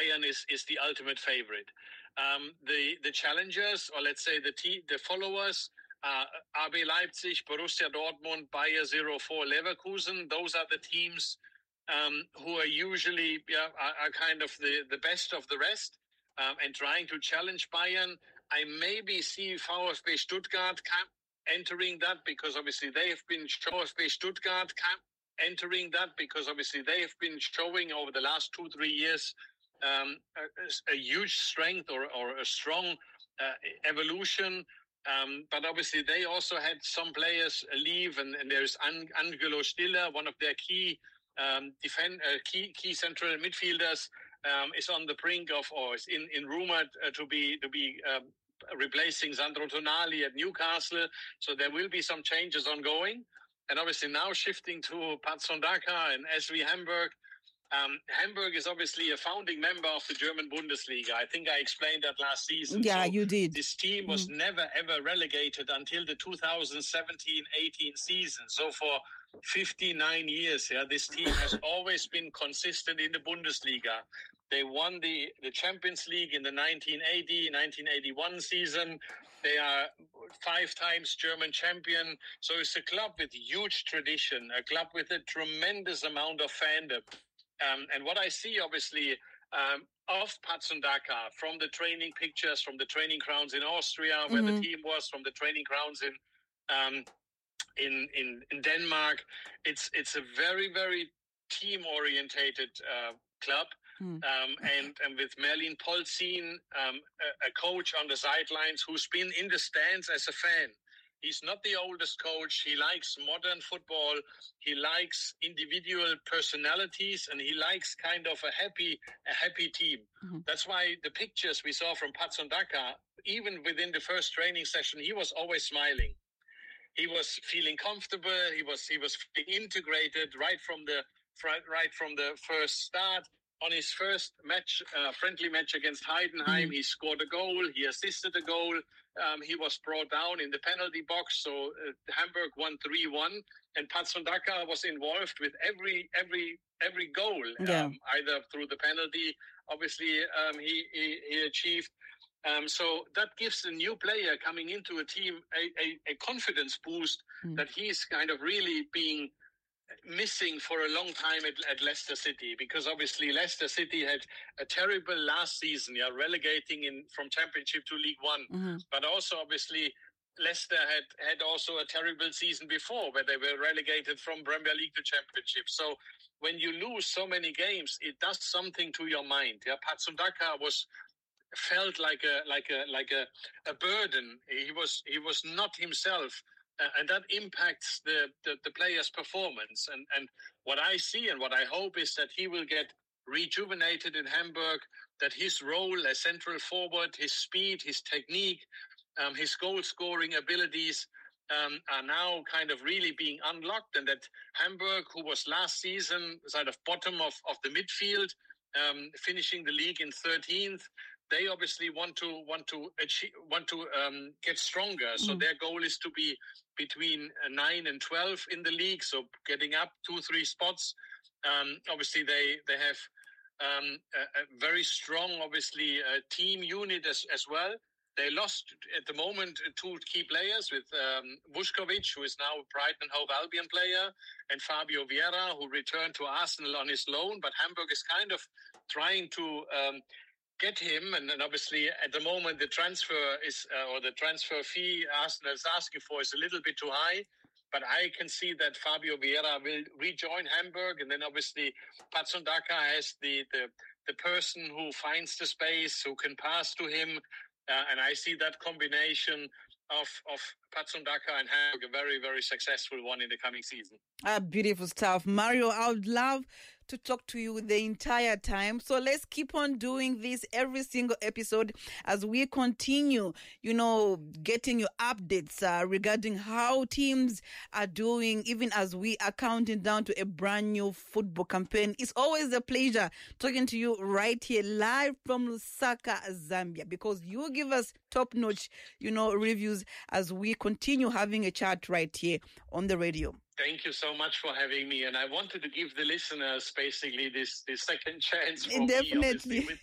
Bayern is the ultimate favorite. The challengers, or let's say the followers, RB Leipzig, Borussia Dortmund, Bayer 04 Leverkusen. Those are the teams who are usually are kind of the best of the rest, and trying to challenge Bayern. I maybe see VfB Stuttgart entering that, because obviously they have been showing over the last 2-3 years a huge strength or a strong evolution. But obviously they also had some players leave, and there's Angelo Stiller, one of their key central midfielders, is on the brink of, or is in rumored to be replacing Sandro Tonali at Newcastle. So there will be some changes ongoing. And obviously now shifting to Patson Daka and SV Hamburg. Hamburg is obviously a founding member of the German Bundesliga. I think I explained that last season. Yeah, so you did. This team was never, ever relegated until the 2017-18 season. So for 59 years, this team has always been consistent in the Bundesliga. They won the Champions League in the 1980-1981 season. They are 5 times German champion. So it's a club with huge tradition, a club with a tremendous amount of fandom. And what I see, obviously, of Patson Daka, from the training pictures, from the training grounds in Austria, where the team was, from the training grounds in Denmark, it's a very, very team-orientated club. And with Merlin Polzin, a coach on the sidelines who's been in the stands as a fan. He's not the oldest coach. He likes modern football. He likes individual personalities, and he likes kind of a happy team. That's why the pictures we saw from Patson Daka, even within the first training session, he was always smiling. He was feeling comfortable. He was feeling integrated right from the first start. On his first match, friendly match against Heidenheim, he scored a goal. He assisted a goal. He was brought down in the penalty box. So Hamburg won 3-1, and Patson Daka was involved with every goal, either through the penalty. Obviously, he achieved. So that gives a new player coming into a team a confidence boost that he's kind of really being missing for a long time at Leicester City, because obviously Leicester City had a terrible last season, relegating from Championship to League One. But also obviously Leicester had also a terrible season before, where they were relegated from Premier League to Championship. So when you lose so many games, it does something to your mind. Patson Daka felt like a burden. He was not himself. And that impacts the player's performance. And what I see and what I hope is that he will get rejuvenated in Hamburg, that his role as central forward, his speed, his technique, his goal-scoring abilities are now kind of really being unlocked, and that Hamburg, who was last season sort of bottom of the midfield, finishing the league in 13th, they obviously want to get stronger. So their goal is to be between 9 and 12 in the league, so getting up 2-3 spots. Obviously, they have a very strong, obviously, team unit as well. They lost at the moment 2 key players with Vuskovic, who is now a Brighton and Hove Albion player, and Fabio Vieira, who returned to Arsenal on his loan. But Hamburg is kind of trying to get him, and then obviously at the moment the transfer is or the transfer fee Arsenal is asking for is a little bit too high. But I can see that Fabio Vieira will rejoin Hamburg, and then obviously Patson Daka has the person who finds the space, who can pass to him. And I see that combination of Patson Daka and Hamburg a very, very successful one in the coming season. Beautiful stuff. Mario, I would love to talk to you the entire time. So let's keep on doing this every single episode as we continue, getting you updates regarding how teams are doing, even as we are counting down to a brand new football campaign. It's always a pleasure talking to you right here live from Lusaka, Zambia, because you give us top-notch, reviews as we continue having a chat right here on the radio. Thank you so much for having me. And I wanted to give the listeners basically this second chance for Definitely. me,